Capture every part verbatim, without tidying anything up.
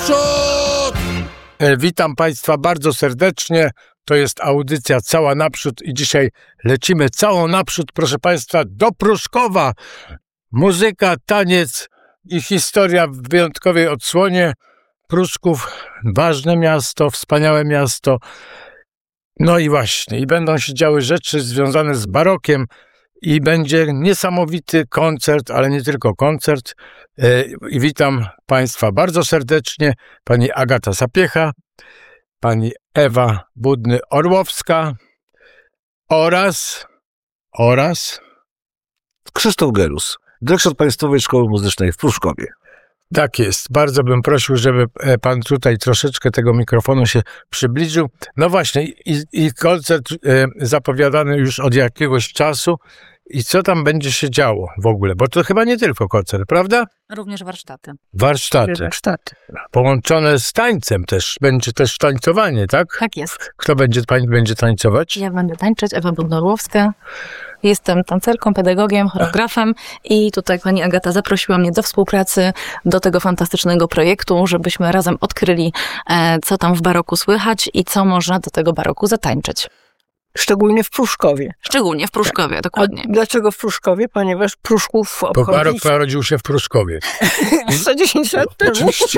naprzód! E, witam Państwa bardzo serdecznie. To jest audycja Cała Naprzód i dzisiaj lecimy całą naprzód, proszę Państwa, do Pruszkowa. Muzyka, taniec i historia w wyjątkowej odsłonie. Pruszków, ważne miasto, wspaniałe miasto. No i właśnie, i będą się działy rzeczy związane z barokiem i będzie niesamowity koncert, ale nie tylko koncert. I witam Państwa bardzo serdecznie, pani Agata Sapiecha, pani Ewa Budny-Orłowska oraz, oraz Krzysztof Gerus, dyrektor Państwowej Szkoły Muzycznej w Pruszkowie. Tak jest. Bardzo bym prosił, żeby pan tutaj troszeczkę tego mikrofonu się przybliżył. No właśnie, i, i koncert e, zapowiadany już od jakiegoś czasu. I co tam będzie się działo w ogóle? Bo to chyba nie tylko koncert, prawda? Również warsztaty. Warsztaty. Warsztaty. Połączone z tańcem też. Będzie też tańcowanie, tak? Tak jest. Kto będzie, pani będzie tańcować? Ja będę tańczyć, Ewa Budny-Orłowska. Jestem tancerką, pedagogiem, choreografem i tutaj pani Agata zaprosiła mnie do współpracy do tego fantastycznego projektu, żebyśmy razem odkryli, co tam w baroku słychać i co można do tego baroku zatańczyć. Szczególnie w Pruszkowie. Szczególnie w Pruszkowie, dokładnie. A dlaczego w Pruszkowie? Ponieważ Pruszków obchodzi... Bo barok narodził się w Pruszkowie. sto dziesięć lat temu. Oczywiście.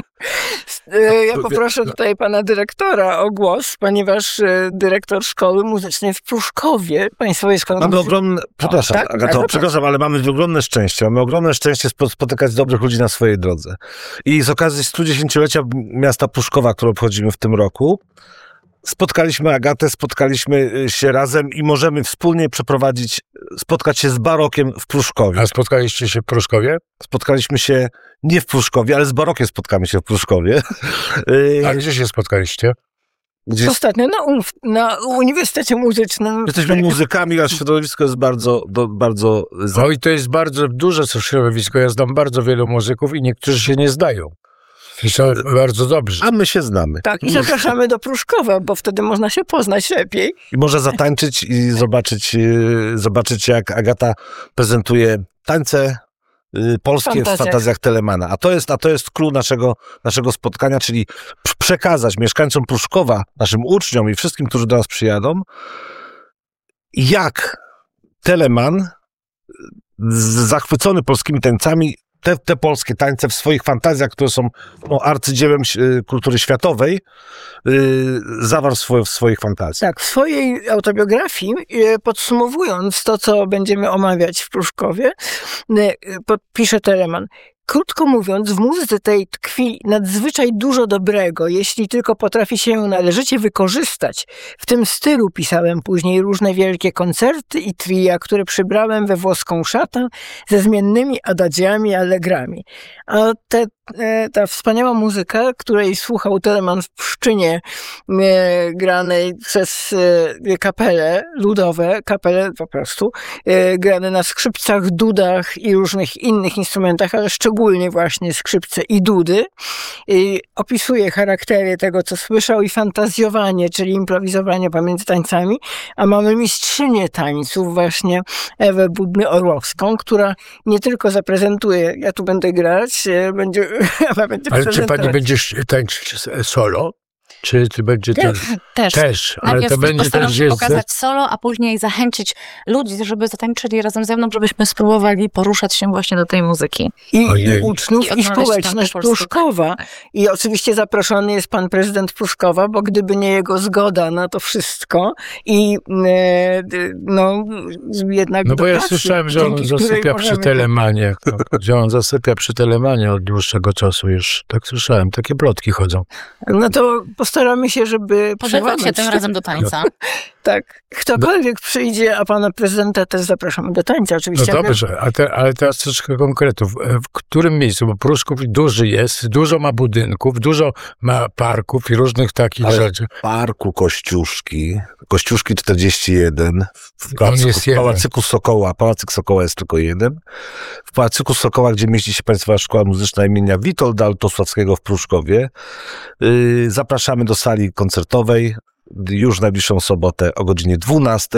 Ja poproszę tutaj pana dyrektora o głos, ponieważ dyrektor Szkoły Muzycznej w Pruszkowie, Państwowej Szkoły Mamy Muzycznej... ogromne... Przepraszam, tak? Agato, tak, przepraszam, ale mamy ogromne szczęście. Mamy ogromne szczęście spotykać dobrych ludzi na swojej drodze. I z okazji studziesięciolecia miasta Pruszkowa, które obchodzimy w tym roku, spotkaliśmy Agatę, spotkaliśmy się razem i możemy wspólnie przeprowadzić, spotkać się z barokiem w Pruszkowie. A spotkaliście się w Pruszkowie? Spotkaliśmy się nie w Pruszkowie, ale z barokiem spotkamy się w Pruszkowie. A gdzie się spotkaliście? Gdzie... Ostatnio na, un- na Uniwersytecie Muzycznym. Jesteśmy muzykami, a środowisko jest bardzo... Do, bardzo... No i to jest bardzo duże środowisko. Ja znam bardzo wielu muzyków i niektórzy się nie zdają. To bardzo dobrze. A my się znamy. Tak, i zapraszamy do Pruszkowa, bo wtedy można się poznać lepiej. I może zatańczyć i zobaczyć, zobaczyć jak Agata prezentuje tańce polskie Fantazja. w fantazjach Telemana. A to jest, a to jest clue naszego, naszego spotkania, czyli przekazać mieszkańcom Pruszkowa, naszym uczniom i wszystkim, którzy do nas przyjadą, jak Teleman, zachwycony polskimi tańcami, Te, te polskie tańce w swoich fantazjach, które są no, arcydziełem y, kultury światowej, y, zawarł swoje, w swoich fantazjach. Tak, w swojej autobiografii, y, podsumowując to, co będziemy omawiać w Pruszkowie, y, pisze Teleman. Krótko mówiąc, w muzyce tej tkwi nadzwyczaj dużo dobrego, jeśli tylko potrafi się ją należycie wykorzystać. W tym stylu pisałem później różne wielkie koncerty i tria, które przybrałem we włoską szatę ze zmiennymi adagiami, allegrami. A te, ta wspaniała muzyka, której słuchał Teleman w Pszczynie, e, granej przez e, kapele ludowe, kapele po prostu, e, grane na skrzypcach, dudach i różnych innych instrumentach, ale szczególnie właśnie skrzypce i dudy, i opisuje charaktery tego, co słyszał i fantazjowanie, czyli improwizowanie pomiędzy tańcami, a mamy mistrzynię tańców właśnie Ewę Budny-Orłowską, która nie tylko zaprezentuje, ja tu będę grać, będzie, Ewa będzie ale czy pani będziesz tańczyć solo? Czy ty będzie też? Też, też ale najpierw to będzie też jest... pokazać solo, a później zachęcić ludzi, żeby zatańczyli razem ze mną, żebyśmy spróbowali poruszać się właśnie do tej muzyki. I, i uczniów, i, i społeczność Pruszkowa. I oczywiście zaproszony jest pan prezydent Pruszkowa, bo gdyby nie jego zgoda na to wszystko i e, no jednak... No bo ja słyszałem, że on zasypia możemy... przy Telemanie, że on zasypia przy Telemanie od dłuższego czasu już. Tak słyszałem, takie plotki chodzą. No to postaramy się, żeby przełamać się tym razem do tańca. Tak. Ktokolwiek przyjdzie, a pana prezydenta też zapraszamy do tańca, oczywiście. No dobrze, a te, ale teraz troszkę konkretów. W którym miejscu? Bo Pruszków duży jest, dużo ma budynków, dużo ma parków i różnych takich ale rzeczy. W parku Kościuszki, Kościuszki czterdzieści jeden, w pałacyku, jest w pałacyku Sokoła, pałacyk Sokoła jest tylko jeden. W pałacyku Sokoła, gdzie mieści się Państwowa Szkoła Muzyczna imienia Witolda Altosławskiego w Pruszkowie, yy, zapraszamy do sali koncertowej już najbliższą sobotę o godzinie dwunastej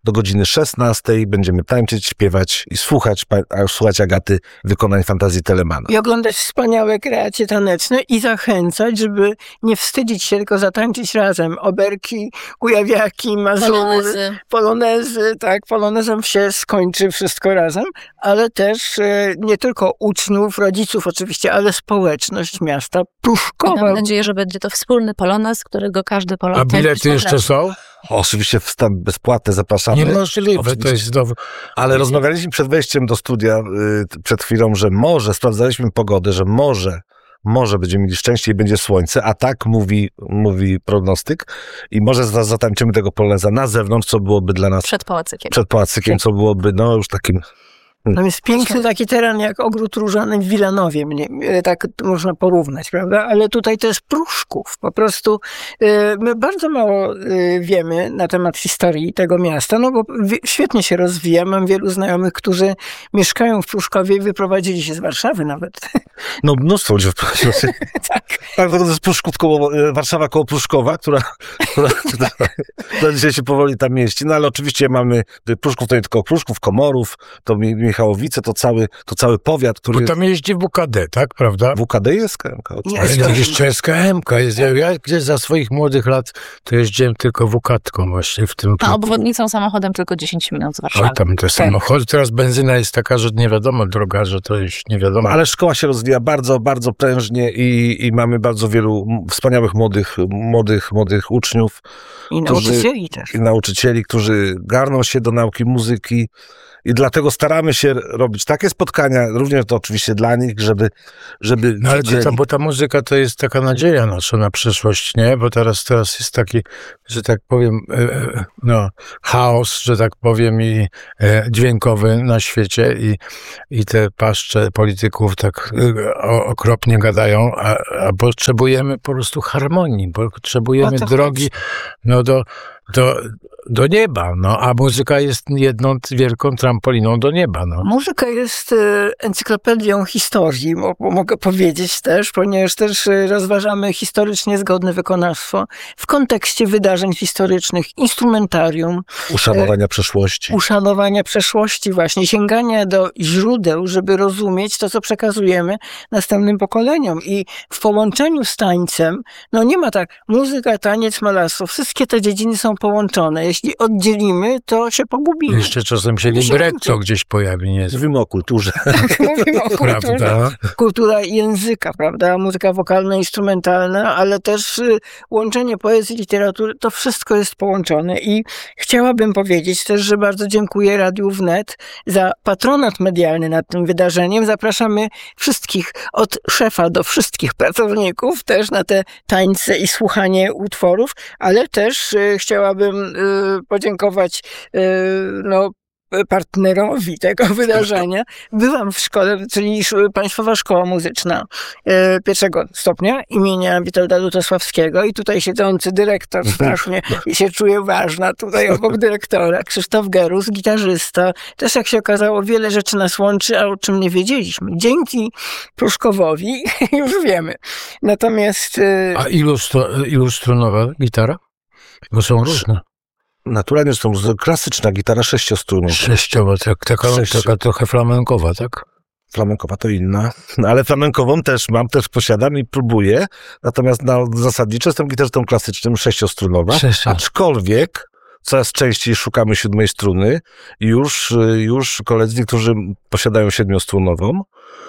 do godziny szesnastej. Będziemy tańczyć, śpiewać i słuchać, a słuchać Agaty wykonań fantazji Telemana. I oglądać wspaniałe kreacje taneczne i zachęcać, żeby nie wstydzić się, tylko zatańczyć razem. Oberki, kujawiaki, mazury, Polonezy. polonezy, tak, polonezem się skończy wszystko razem, ale też e, nie tylko uczniów, rodziców oczywiście, ale społeczność miasta Pruszkowa. Mam nadzieję, że będzie to wspólny polonez, którego każdy Polak... A bilety jeszcze są? Oczywiście wstęp bezpłatny, zapraszamy. Niemożliwe, to jest znowu... Ale rozmawialiśmy przed wejściem do studia, y, przed chwilą, że może, sprawdzaliśmy pogodę, że może, może będziemy mieli szczęście i będzie słońce, a tak mówi, mówi prognostyk i może zaraz zatańczymy tego poloneza na zewnątrz, co byłoby dla nas Przed pałacykiem. przed pałacykiem, co byłoby no już takim... Tam jest piękny taki teren jak ogród różany w Wilanowie, mnie, tak można porównać, prawda? Ale tutaj to jest Pruszków. Po prostu e, my bardzo mało e, wiemy na temat historii tego miasta, no bo wie, świetnie się rozwija. Mam wielu znajomych, którzy mieszkają w Pruszkowie i wyprowadzili się z Warszawy nawet. No mnóstwo ludzi wprowadziło się. Tak. Tak, to jest Pruszków koło, Warszawa koło Pruszkowa, która, która, która, która dzisiaj się powoli tam mieści. No ale oczywiście mamy Pruszków, to nie tylko Pruszków, Komorów, to Michałowice, to cały, to cały powiat, który... Bo tam jeździ W K D, tak, prawda? W K D jest K M K. Nie. Ale jak jeszcze S K M K jest. Ja, ja gdzieś za swoich młodych lat to jeździłem tylko W K T-ką właśnie w tym... A obwodnicą samochodem tylko dziesięć minut z Warszawy. Oj, tam te samochody. Teraz benzyna jest taka, że nie wiadomo, droga, że to już nie wiadomo. Ale szkoła się rozwija bardzo, bardzo prężnie i, i mamy bardzo wielu wspaniałych młodych, młodych, młodych uczniów. I nauczycieli też. I nauczycieli, którzy garną się do nauki muzyki. I dlatego staramy się robić takie spotkania, również to oczywiście dla nich, żeby... żeby No ale widzieli. to, bo ta muzyka to jest taka nadzieja nasza na przyszłość, nie? Bo teraz, teraz jest taki, że tak powiem, e, no, chaos, że tak powiem, i e, dźwiękowy na świecie i, i te paszcze polityków tak e, o, okropnie gadają, a, a potrzebujemy po prostu harmonii, potrzebujemy drogi, no do... Do, do nieba, no, a muzyka jest jedną wielką trampoliną do nieba, no. Muzyka jest e, encyklopedią historii, mo, mogę powiedzieć też, ponieważ też e, rozważamy historycznie zgodne wykonawstwo w kontekście wydarzeń historycznych, instrumentarium. Uszanowania e, przeszłości. Uszanowania przeszłości właśnie, sięgania do źródeł, żeby rozumieć to, co przekazujemy następnym pokoleniom. I w połączeniu z tańcem, no nie ma tak, muzyka, taniec, malarstwo, wszystkie te dziedziny są połączone. Jeśli oddzielimy, to się pogubimy. Jeszcze czasem się libretto gdzieś pojawi, nie? Mówimy o kulturze. Mówimy o kulturze. Prawda? Kultura języka, prawda? Muzyka wokalna, instrumentalna, ale też y, łączenie poezji, literatury, to wszystko jest połączone. I chciałabym powiedzieć też, że bardzo dziękuję Radiu Wnet za patronat medialny nad tym wydarzeniem. Zapraszamy wszystkich, od szefa do wszystkich pracowników, też na te tańce i słuchanie utworów, ale też y, chciałabym y, podziękować y, no, partnerowi tego wydarzenia. Byłam w szkole, czyli Państwowa Szkoła Muzyczna e, pierwszego stopnia imienia Witolda Lutosławskiego i tutaj siedzący dyrektor strasznie i się czuję ważna tutaj obok dyrektora, Krzysztof Gerus, gitarzysta. Też jak się okazało, wiele rzeczy nas łączy, a o czym nie wiedzieliśmy. Dzięki Pruszkowowi już wiemy. Natomiast... E, A ilustro, ilustronowa gitara? Bo są różne. Naturalnie są klasyczna gitara sześciostrunowa. Sześciowa, tak, taka, Sześcio. taka trochę flamenkowa, tak? Flamenkowa to inna, no, ale flamenkową też mam, też posiadam i próbuję. Natomiast na zasadniczo jestem gitarzystą klasycznym, sześciostrunowa. Sześcio. Aczkolwiek coraz częściej szukamy siódmej struny i już, już koledzy, którzy posiadają siedmiostrunową,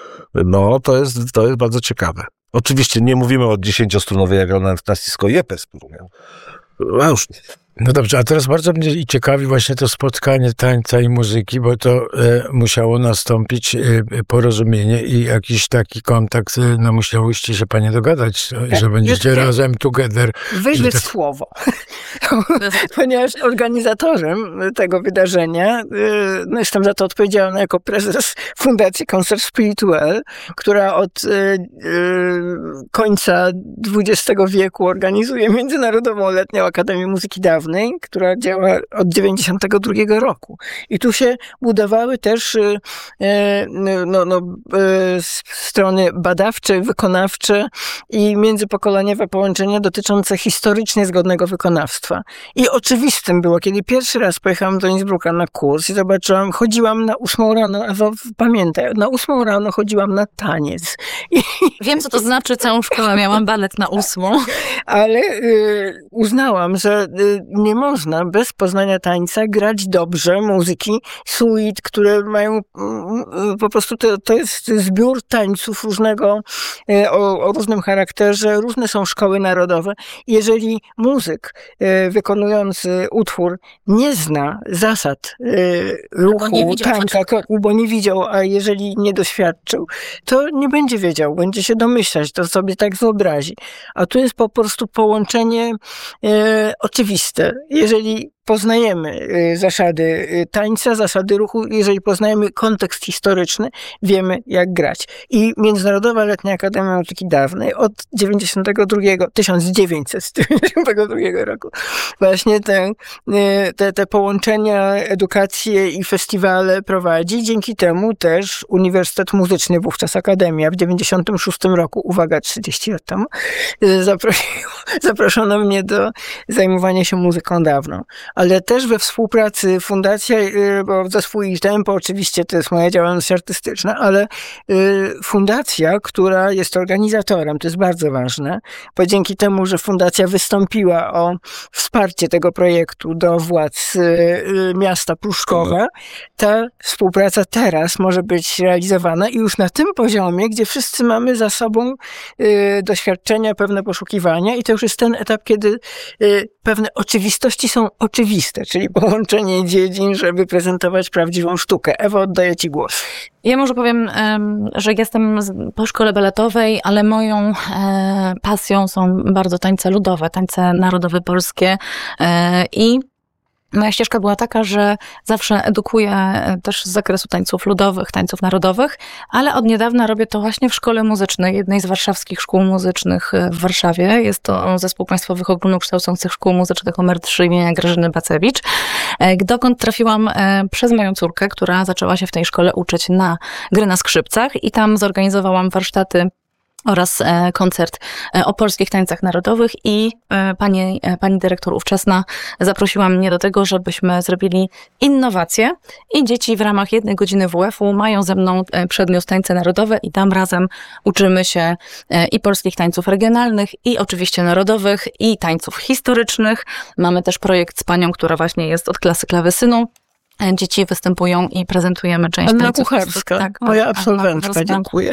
no to jest, to jest bardzo ciekawe. Oczywiście nie mówimy o dziesięciostrunowej, jak Ronald Francisco Yepes. A już nie. No dobrze, a teraz bardzo mnie ciekawi właśnie to spotkanie tańca i muzyki, bo to e, musiało nastąpić e, porozumienie i jakiś taki kontakt, e, no musiałyście się panie dogadać, Tak, że będziecie jest- razem, together. Wejdę w Że- słowo, ponieważ organizatorem tego wydarzenia, y, no jestem za to odpowiedzialna jako prezes Fundacji Concert Spirituel, która od y, y, końca dwudziestego wieku organizuje Międzynarodową Letnią Akademię Muzyki Dawnej. dawnej, która działa od dziewięćdziesiątego drugiego roku. I tu się budowały też e, no, no, e, strony badawcze, wykonawcze i międzypokoleniowe połączenia dotyczące historycznie zgodnego wykonawstwa. I oczywistym było, kiedy pierwszy raz pojechałam do Innsbrucka na kurs i zobaczyłam, chodziłam na ósmą rano, a pamiętaj, na ósmą rano chodziłam na taniec. I, Wiem, co to znaczy, całą szkołę miałam balet na ósmą. ale y, uznałam, że y, nie można bez poznania tańca grać dobrze muzyki, suite, które mają y, y, po prostu, to, to jest zbiór tańców różnego, y, o, o różnym charakterze, różne są szkoły narodowe. Jeżeli muzyk y, wykonujący utwór nie zna zasad y, ruchu, tańca, kroku, bo nie widział, a jeżeli nie doświadczył, to nie będzie wiedział, będzie się domyślać, to sobie tak wyobrazi. A tu jest po prostu połączenie e, oczywiste. Jeżeli poznajemy zasady tańca, zasady ruchu, jeżeli poznajemy kontekst historyczny, wiemy jak grać. I Międzynarodowa Letnia Akademia Muzyki Dawnej od dziewięćdziesiątego drugiego, tysiąc dziewięćset dziewięćdziesiątego drugiego roku właśnie te, te, te połączenia, edukacje i festiwale prowadzi. Dzięki temu też Uniwersytet Muzyczny, wówczas Akademia, w dziewięćdziesiątym szóstym roku, uwaga, trzydzieści lat temu, zaprosiło, zaproszono mnie do zajmowania się muzyką dawną. Ale też we współpracy fundacja, bo zespół i tempo oczywiście to jest moja działalność artystyczna, ale fundacja, która jest organizatorem, to jest bardzo ważne, bo dzięki temu, że fundacja wystąpiła o wsparcie tego projektu do władz miasta Pruszkowa, ta współpraca teraz może być realizowana i już na tym poziomie, gdzie wszyscy mamy za sobą doświadczenia, pewne poszukiwania i to już jest ten etap, kiedy pewne oczywistości są oczywiste, czyli połączenie dziedzin, żeby prezentować prawdziwą sztukę. Ewo, oddaję ci głos. Ja może powiem, że jestem po szkole baletowej, ale moją pasją są bardzo tańce ludowe, tańce narodowe polskie i moja ścieżka była taka, że zawsze edukuję też z zakresu tańców ludowych, tańców narodowych, ale od niedawna robię to właśnie w szkole muzycznej, jednej z warszawskich szkół muzycznych w Warszawie. Jest to Zespół Państwowych Ogólnokształcących Szkół Muzycznych numer trzy imienia Grażyny Bacewicz, dokąd trafiłam przez moją córkę, która zaczęła się w tej szkole uczyć na gry na skrzypcach i tam zorganizowałam warsztaty oraz koncert o polskich tańcach narodowych i pani, pani dyrektor ówczesna zaprosiła mnie do tego, żebyśmy zrobili innowację i dzieci w ramach jednej godziny W F-u mają ze mną przedmiot tańce narodowe i tam razem uczymy się i polskich tańców regionalnych i oczywiście narodowych i tańców historycznych. Mamy też projekt z panią, która właśnie jest od klasy klawesynu. Dzieci występują i prezentujemy część Anna tańców. Kucharska, tak, moja absolwentka, dziękuję.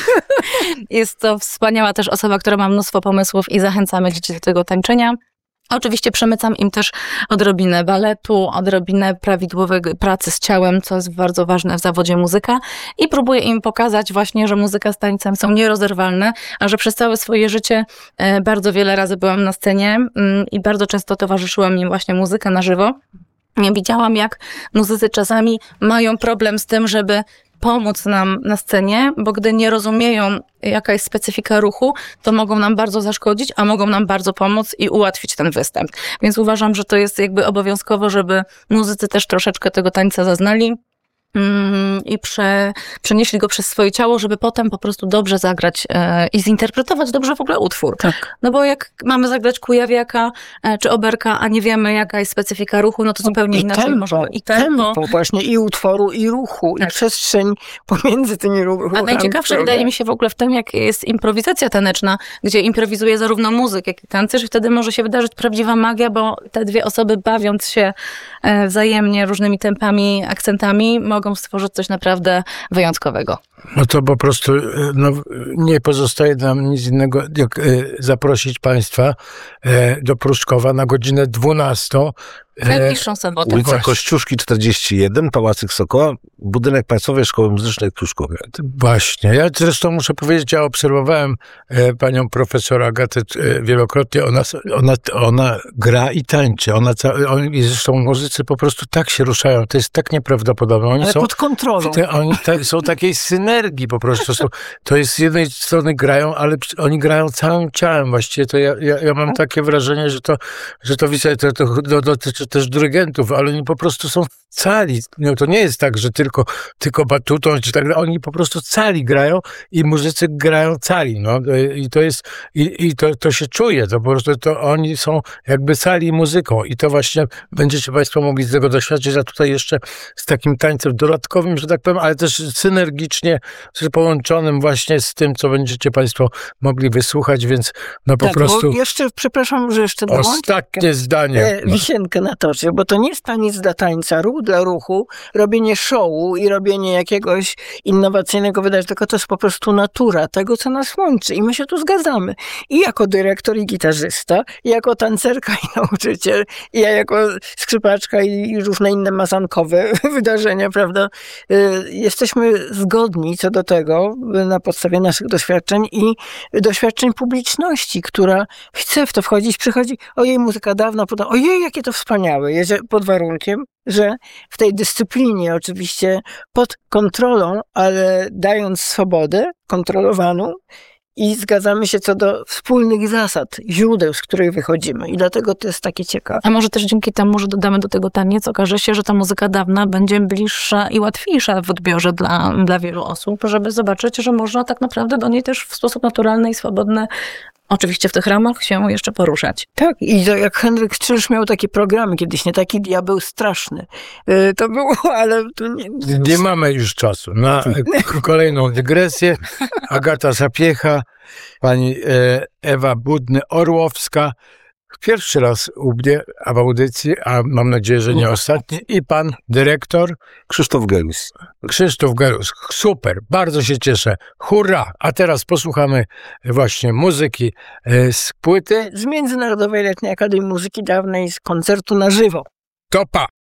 Jest to wspaniała też osoba, która ma mnóstwo pomysłów i zachęcamy dzieci do tego tańczenia. Oczywiście przemycam im też odrobinę baletu, odrobinę prawidłowej pracy z ciałem, co jest bardzo ważne w zawodzie muzyka i próbuję im pokazać właśnie, że muzyka z tańcem są nierozerwalne, a że przez całe swoje życie bardzo wiele razy byłam na scenie i bardzo często towarzyszyła mi właśnie muzyka na żywo. Nie widziałam, jak muzycy czasami mają problem z tym, żeby pomóc nam na scenie, bo gdy nie rozumieją, jaka jest specyfika ruchu, to mogą nam bardzo zaszkodzić, a mogą nam bardzo pomóc i ułatwić ten występ. Więc uważam, że to jest jakby obowiązkowo, żeby muzycy też troszeczkę tego tańca zaznali i prze, przenieśli go przez swoje ciało, żeby potem po prostu dobrze zagrać e, i zinterpretować dobrze w ogóle utwór. Tak. No bo jak mamy zagrać kujawiaka e, czy oberka, a nie wiemy, jaka jest specyfika ruchu, no to zupełnie I inaczej tempo, może. I tempo, tempo właśnie, i utworu, i ruchu, tak. I przestrzeń pomiędzy tymi ruchami. A najciekawsze które... wydaje mi się w ogóle w tym, jak jest improwizacja taneczna, gdzie improwizuje zarówno muzyk, jak i tancerz, i wtedy może się wydarzyć prawdziwa magia, bo te dwie osoby, bawiąc się e, wzajemnie różnymi tempami, akcentami, mogą stworzyć coś naprawdę wyjątkowego. No to po prostu no, nie pozostaje nam nic innego, jak e, zaprosić Państwa e, do Pruszkowa na godzinę dwunastą. Najbliższą sobotę. Ulica Właśnie. Kościuszki czterdzieści jeden, Pałacyk Sokoła, budynek Państwowej Szkoły Muzycznej w Pruszkowie. Właśnie. Ja zresztą muszę powiedzieć, ja obserwowałem e, panią profesor Agatę e, wielokrotnie. Ona, ona, ona gra i tańczy. Ona, ca- oni, zresztą muzycy po prostu tak się ruszają. To jest tak nieprawdopodobne. Oni Ale są, pod kontrolą. te, oni ta, są takiej synergii po prostu. Są, to jest z jednej strony grają, ale przy- oni grają całym ciałem. Właściwie to ja, ja, ja mam takie wrażenie, że to, że to, widzę, to, to, to dotyczy też dyrygentów, ale oni po prostu są cali. No, to nie jest tak, że tylko, tylko batutą, czy tak dalej. Oni po prostu cali grają i muzycy grają cali. No. I to jest, i, i to, to się czuje. To po prostu to oni są jakby cali muzyką i to właśnie będziecie Państwo mogli z tego doświadczyć, a tutaj jeszcze z takim tańcem dodatkowym, że tak powiem, ale też synergicznie, z połączonym właśnie z tym, co będziecie Państwo mogli wysłuchać, więc no po tak, prostu bo jeszcze, przepraszam, że jeszcze dołączę ostatnie zdanie. e, wisienkę na torcie, bo to nie jest taniec dla tańca, ruch dla ruchu, robienie showu i robienie jakiegoś innowacyjnego wydarzenia, tylko to jest po prostu natura tego, co nas łączy i my się tu zgadzamy. I jako dyrektor i gitarzysta, i jako tancerka i nauczyciel, i ja jako skrzypaczka i, i różne inne mazankowe wydarzenia, prawda? Y, jesteśmy zgodni co do tego y, na podstawie naszych doświadczeń i doświadczeń publiczności, która chce w to wchodzić, przychodzi, ojej, muzyka dawna, potem, ojej, jakie to wspaniałe, jedzie pod warunkiem, że w tej dyscyplinie oczywiście pod kontrolą, ale dając swobodę kontrolowaną i zgadzamy się co do wspólnych zasad, źródeł, z których wychodzimy. I dlatego to jest takie ciekawe. A może też dzięki temu, że dodamy do tego taniec, okaże się, że ta muzyka dawna będzie bliższa i łatwiejsza w odbiorze dla, dla wielu osób, żeby zobaczyć, że można tak naprawdę do niej też w sposób naturalny i swobodny, oczywiście w tych ramach, się jeszcze poruszać. Tak, i to jak Henryk Strzyż miał takie programy kiedyś, nie taki diabeł straszny. Yy, to było, ale... To nie... Nie mamy już czasu na kolejną dygresję. Agata Zapiecha, pani e, Ewa Budny-Orłowska. Pierwszy raz u mnie a w audycji, a mam nadzieję, że nie ostatni. I pan dyrektor Krzysztof Gerus. Krzysztof Gerus. Super, bardzo się cieszę. Hurra! A teraz posłuchamy właśnie muzyki e, z płyty. Z Międzynarodowej Letniej Akademii Muzyki Dawnej, z koncertu na żywo. To pa!